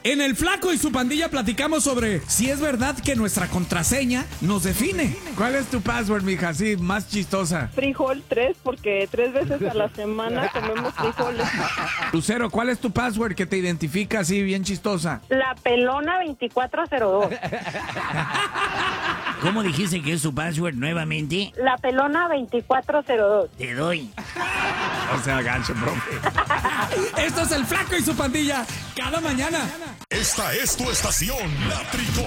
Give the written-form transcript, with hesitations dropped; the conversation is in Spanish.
En el Flaco y su pandilla platicamos sobre si es verdad que nuestra contraseña nos define. ¿Cuál es tu password, mija? Así, más chistosa. Frijol 3, porque 3 veces a la semana comemos frijoles. Lucero, ¿cuál es tu password que te identifica así, bien chistosa? La pelona 2402. ¿Cómo dijiste que es tu password nuevamente? La pelona 2402. Te doy. O sea, gancho, profe. Esto es el Flaco y su pandilla cada mañana. Esta es tu estación, La Trico.